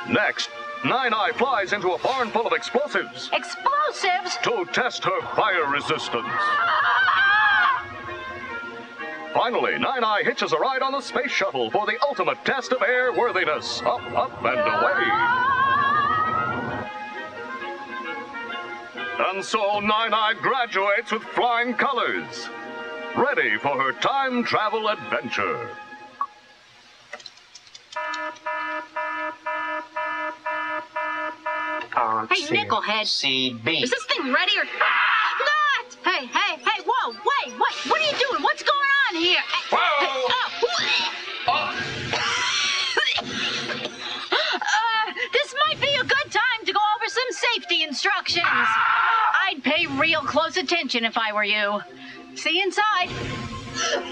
Next, Nine-Eye flies into a barn full of explosives Explosives? to test her fire resistance. Finally, Nine-Eye hitches a ride on the space shuttle for the ultimate test of airworthiness. Up, up, and away. And so Nine-Eye graduates with flying colors, ready for her time travel adventure. Hey, Nickelhead. CB. Is this thing ready or not? Hey, whoa, wait, what are you doing? What's going on here? Whoa! This might be a good time to go over some safety instructions. I'd pay real close attention if I were you. See you inside.